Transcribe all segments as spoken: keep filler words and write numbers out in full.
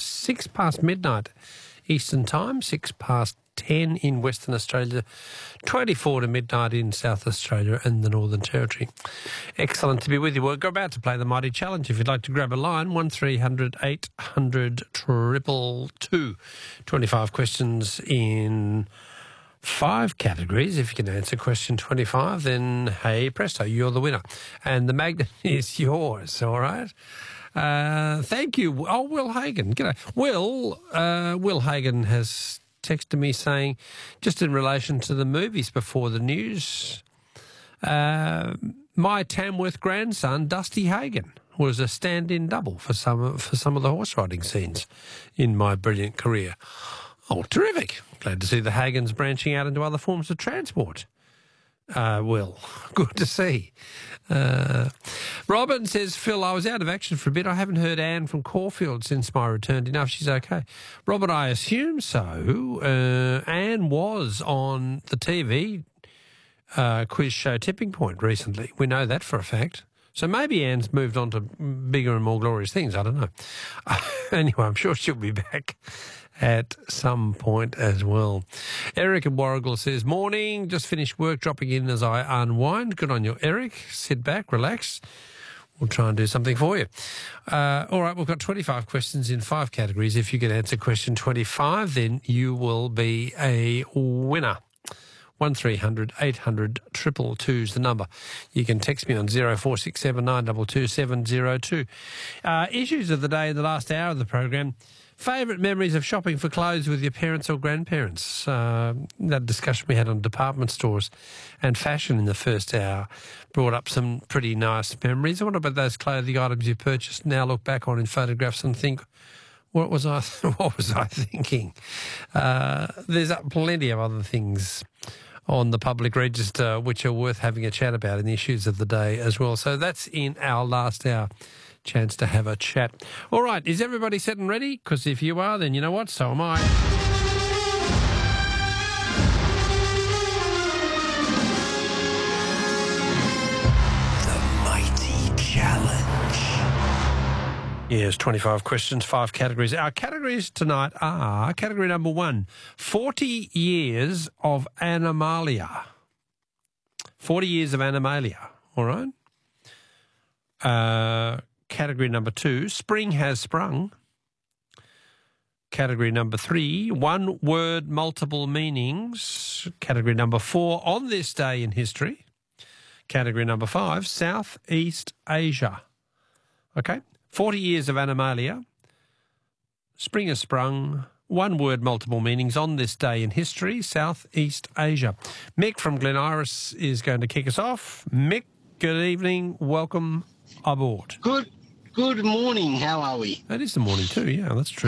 six past midnight Eastern Time, six past ten in Western Australia, twenty-four to midnight in South Australia and the Northern Territory. Excellent to be with you. We're about to play the Mighty Challenge. If you'd like to grab a line, one three hundred eight hundred two two two. twenty-five questions in five categories. If you can answer question twenty-five, then hey presto, you're the winner. And the magnet is yours, all right? Uh, thank you. Oh, Will Hagan. G'day. Will, uh, Will Hagan has texted me saying, just in relation to the movies before the news, uh, my Tamworth grandson, Dusty Hagan, was a stand-in double for some, for some of the horse riding scenes in my brilliant career. Oh, terrific. Glad to see the Hagans branching out into other forms of transport. Uh, Will, good to see. Uh, Robin says, Phil, I was out of action for a bit. I haven't heard Anne from Caulfield since my return. Do you know if she's okay? Robert, I assume so. Uh, Anne was on the T V uh, quiz show Tipping Point recently. We know that for a fact. So maybe Anne's moved on to bigger and more glorious things. I don't know. Uh, anyway, I'm sure she'll be back at some point as well. Eric in Warrigal says, morning, just finished work, dropping in as I unwind. Good on you, Eric. Sit back, relax. We'll try and do something for you. Uh, all right, we've got twenty-five questions in five categories. If you can answer question twenty-five, then you will be a winner. one three hundred eight hundred two two two is the number. You can text me on zero four six seven nine two two seven zero two. Uh, issues of the day in the last hour of the program. Favourite memories of shopping for clothes with your parents or grandparents? Uh, that discussion we had on department stores and fashion in the first hour brought up some pretty nice memories. What about those clothing items you purchased now look back on in photographs and think, what was I, what was I thinking? Uh, there's plenty of other things on the public register which are worth having a chat about in the issues of the day as well. So that's in our last hour. Chance to have a chat. All right, is everybody set and ready? Because if you are, then you know what, so am I. The Mighty Challenge. Yes, twenty-five questions, five categories. Our categories tonight are category number one, forty years of Animalia. forty years of Animalia, all right? Uh... Category number two, spring has sprung. Category number three, one word, multiple meanings. Category number four, on this day in history. Category number five, Southeast Asia. Okay, forty years of Animalia. Spring has sprung. One word, multiple meanings. On this day in history, Southeast Asia. Mick from Glen Iris is going to kick us off. Mick, good evening. Welcome aboard. Good good morning. How are we? That is the morning too, yeah, that's true.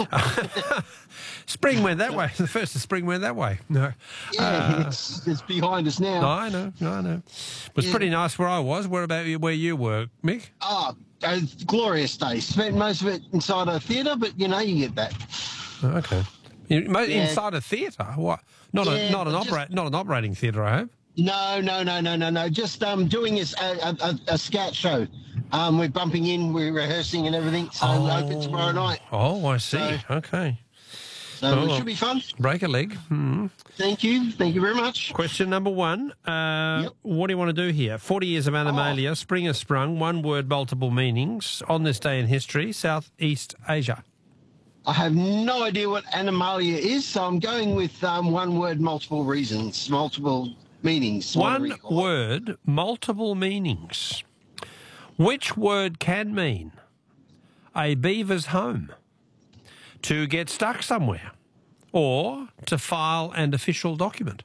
Spring went that way. The first of spring went that way. No. Yeah, uh, it's, it's behind us now. I know, I know. It was Yeah. pretty nice where I was. Where about you, where you were, Mick? Oh, a glorious day. Spent most of it inside a theatre, but, you know, you get that. Oh, okay. You, mo- Yeah. Inside a theatre? What? Not a Yeah, not an but opera, not an operating theatre, I hope. No, no, no, no, no, no. Just um, doing a, a, a, a scout show. Um, we're bumping in, we're rehearsing and everything, so we'll open tomorrow night. Oh, I see. So- okay. So Oh, it well. should be fun. Break a leg. Hmm. Thank you. Thank you very much. Question number one. Uh, Yep. What do you want to do here? forty years of Animalia, spring has sprung, one word, multiple meanings. On this day in history, Southeast Asia. I have no idea what Animalia is, so I'm going with um, one word, multiple reasons, multiple meanings. whatever One you call it. word, multiple meanings. Which word can mean a beaver's home, to get stuck somewhere, or to file an official document?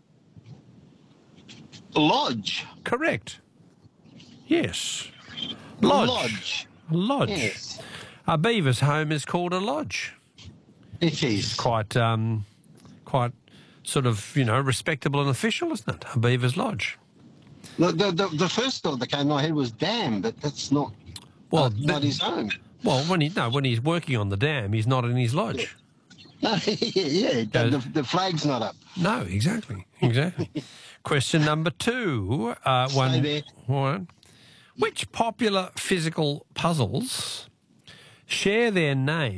Lodge. Correct. Yes. Lodge. Lodge. Lodge. Yes. A beaver's home is called a lodge. It is. Quite, um, quite sort of, you know, respectable and official, isn't it? A beaver's lodge. The, the, the, the first thought that came to my head was dam, but that's not, Well, uh, th- not his home. Well, when he no, when he's working on the dam, he's not in his lodge. No, yeah, yeah the, the, the flag's not up. No, exactly, exactly. Question number two. Uh, Stay one. there. One. Which popular physical puzzles share their name